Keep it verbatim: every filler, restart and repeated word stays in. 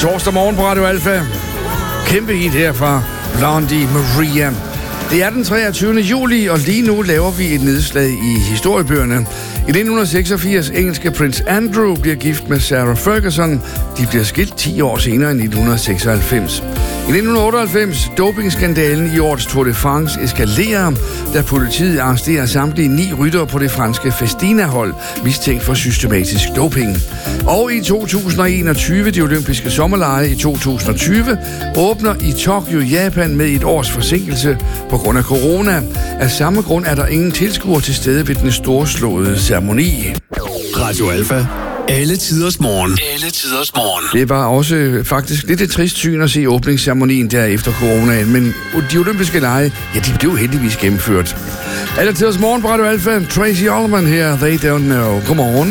Torsdag morgen på Radio Alfa. Kæmpe hit her fra Blondie Maria. Det er den treogtyvende juli, og lige nu laver vi et nedslag i historiebøgerne. I nitten seksogfirs engelske prins Andrew bliver gift med Sarah Ferguson. De bliver skilt ti år senere i nitten seksoghalvfems. I nitten otteoghalvfems dopingskandalen i årets Tour de France eskalerer, da politiet arresterer samtlige ni ryttere på det franske Festina-hold, mistænkt for systematisk doping. Og i to tusind og enogtyve, de olympiske sommerlege i to tusind og tyve, åbner i Tokyo, Japan med et års forsinkelse på grund af corona. Af samme grund er der ingen tilskuere til stede ved den storslåede ceremoni. Radio Alfa. Alle tiders morgen. Alle tiders morgen. Det var også faktisk lidt et trist syn at se åbningsceremonien der efter coronaen, men de olympiske lege, ja, de blev heldigvis gennemført. Alle tiders morgen på Radio Alfa. Tracy Ullman her, They Don't Know. Godmorgen.